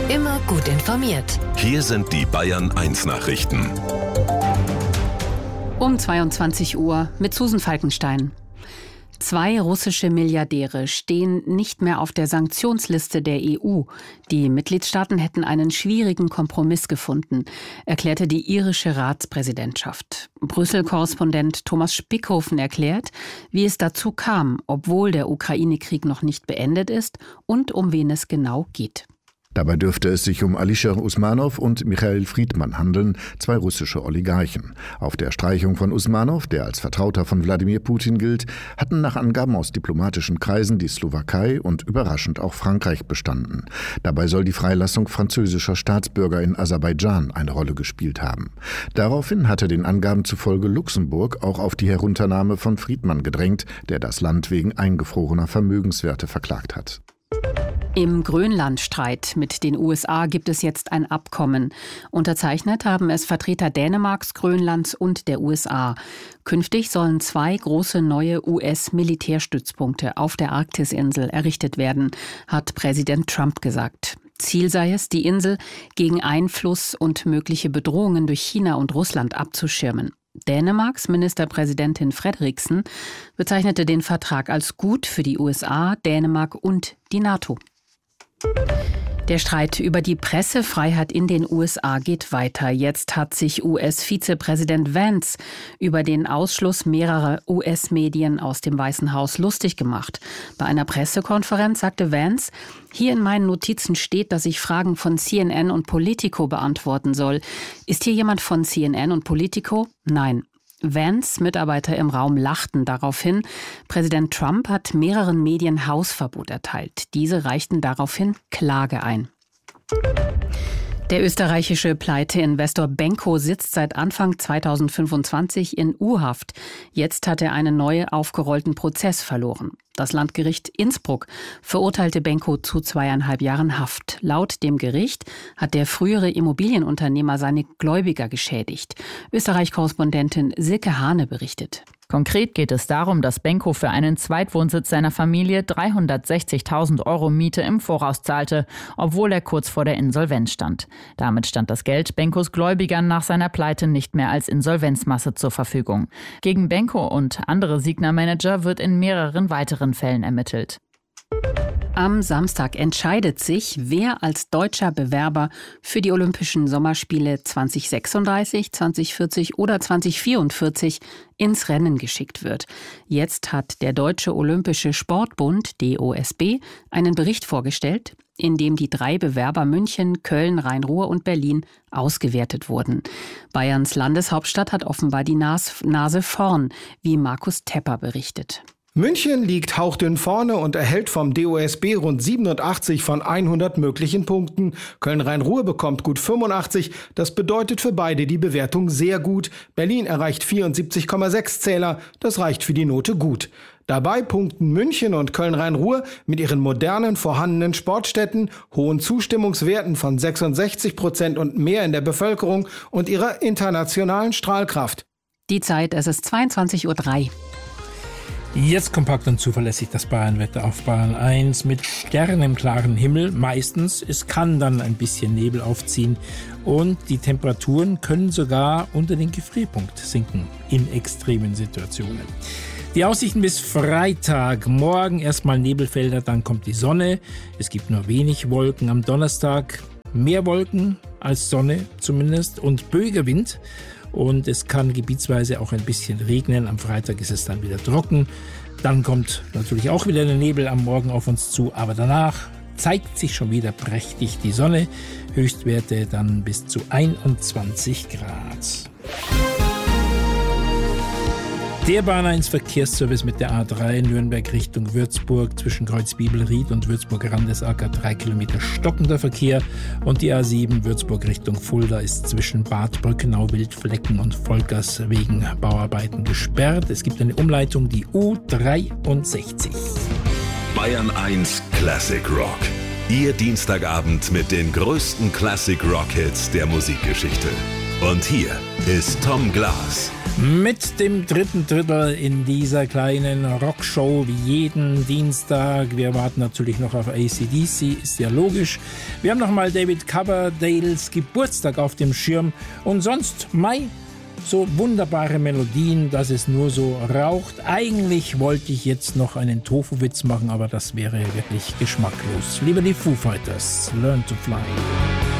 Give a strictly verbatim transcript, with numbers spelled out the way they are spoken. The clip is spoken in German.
Immer gut informiert. Hier sind die Bayern eins Nachrichten. Um zweiundzwanzig Uhr mit Susan Falkenstein. Zwei russische Milliardäre stehen nicht mehr auf der Sanktionsliste der E U. Die Mitgliedstaaten hätten einen schwierigen Kompromiss gefunden, erklärte die irische Ratspräsidentschaft. Brüssel-Korrespondent Thomas Spickhofen erklärt, wie es dazu kam, obwohl der Ukraine-Krieg noch nicht beendet ist und um wen es genau geht. Dabei dürfte es sich um Alisher Usmanov und Michail Friedman handeln, zwei russische Oligarchen. Auf der Streichung von Usmanov, der als Vertrauter von Wladimir Putin gilt, hatten nach Angaben aus diplomatischen Kreisen die Slowakei und überraschend auch Frankreich bestanden. Dabei soll die Freilassung französischer Staatsbürger in Aserbaidschan eine Rolle gespielt haben. Daraufhin hatte den Angaben zufolge Luxemburg auch auf die Herunternahme von Friedman gedrängt, der das Land wegen eingefrorener Vermögenswerte verklagt hat. Im Grönlandstreit mit den U S A gibt es jetzt ein Abkommen. Unterzeichnet haben es Vertreter Dänemarks, Grönlands und der U S A. Künftig sollen zwei große neue U S-Militärstützpunkte auf der Arktisinsel errichtet werden, hat Präsident Trump gesagt. Ziel sei es, die Insel gegen Einfluss und mögliche Bedrohungen durch China und Russland abzuschirmen. Dänemarks Ministerpräsidentin Frederiksen bezeichnete den Vertrag als gut für die U S A, Dänemark und die NATO. Der Streit über die Pressefreiheit in den U S A geht weiter. Jetzt hat sich U S-Vizepräsident Vance über den Ausschluss mehrerer U S-Medien aus dem Weißen Haus lustig gemacht. Bei einer Pressekonferenz sagte Vance, hier in meinen Notizen steht, dass ich Fragen von C N N und Politico beantworten soll. Ist hier jemand von C N N und Politico? Nein. Vance Mitarbeiter im Raum lachten daraufhin. Präsident Trump hat mehreren Medien Hausverbot erteilt. Diese reichten daraufhin Klage ein. Der österreichische Pleiteinvestor Benko sitzt seit Anfang zweitausendfünfundzwanzig in U-Haft. Jetzt hat er einen neu aufgerollten Prozess verloren. Das Landgericht Innsbruck verurteilte Benko zu zweieinhalb Jahren Haft. Laut dem Gericht hat der frühere Immobilienunternehmer seine Gläubiger geschädigt. Österreich-Korrespondentin Silke Hane berichtet. Konkret geht es darum, dass Benko für einen Zweitwohnsitz seiner Familie dreihundertsechzigtausend Euro Miete im Voraus zahlte, obwohl er kurz vor der Insolvenz stand. Damit stand das Geld Benkos Gläubigern nach seiner Pleite nicht mehr als Insolvenzmasse zur Verfügung. Gegen Benko und andere Signa-Manager wird in mehreren weiteren Fällen ermittelt. Am Samstag entscheidet sich, wer als deutscher Bewerber für die Olympischen Sommerspiele zwanzig sechsunddreißig, zwanzig vierzig oder zwanzig vierundvierzig ins Rennen geschickt wird. Jetzt hat der Deutsche Olympische Sportbund, D O S B, einen Bericht vorgestellt, in dem die drei Bewerber München, Köln, Rhein-Ruhr und Berlin ausgewertet wurden. Bayerns Landeshauptstadt hat offenbar die Nas- Nase vorn, wie Markus Tepper berichtet. München liegt hauchdünn vorne und erhält vom D O S B rund siebenundachtzig von hundert möglichen Punkten. Köln-Rhein-Ruhr bekommt gut fünfundachtzig. Das bedeutet für beide die Bewertung sehr gut. Berlin erreicht vierundsiebzig Komma sechs Zähler. Das reicht für die Note gut. Dabei punkten München und Köln-Rhein-Ruhr mit ihren modernen vorhandenen Sportstätten, hohen Zustimmungswerten von sechsundsechzig Prozent und mehr in der Bevölkerung und ihrer internationalen Strahlkraft. Die Zeit, es ist zweiundzwanzig Uhr drei. Jetzt kompakt und zuverlässig das Bayernwetter auf Bayern eins mit Sternen im klaren Himmel meistens. Es kann dann ein bisschen Nebel aufziehen und die Temperaturen können sogar unter den Gefrierpunkt sinken in extremen Situationen. Die Aussichten bis Freitag. Morgen erstmal Nebelfelder, dann kommt die Sonne. Es gibt nur wenig Wolken am Donnerstag. Mehr Wolken als Sonne zumindest und böiger Wind. Und es kann gebietsweise auch ein bisschen regnen. Am Freitag ist es dann wieder trocken. Dann kommt natürlich auch wieder der Nebel am Morgen auf uns zu. Aber danach zeigt sich schon wieder prächtig die Sonne. Höchstwerte dann bis zu einundzwanzig Grad. Der Bahn eins Verkehrsservice mit der A drei Nürnberg Richtung Würzburg zwischen Kreuzbibelried und Würzburg-Randesacker drei Kilometer stockender Verkehr und die A sieben Würzburg Richtung Fulda ist zwischen Bad Brückenau, Wildflecken und Volkers wegen Bauarbeiten gesperrt. Es gibt eine Umleitung, die U dreiundsechzig. Bayern eins Classic Rock. Ihr Dienstagabend mit den größten Classic Rock Hits der Musikgeschichte. Und hier ist Tom Glas. Mit dem dritten Drittel in dieser kleinen Rockshow wie jeden Dienstag. Wir warten natürlich noch auf A C D C, ist ja logisch. Wir haben nochmal David Coverdales Geburtstag auf dem Schirm und sonst Mai. So wunderbare Melodien, dass es nur so raucht. Eigentlich wollte ich jetzt noch einen Tofu-Witz machen, aber das wäre wirklich geschmacklos. Lieber die Foo Fighters, Learn to Fly.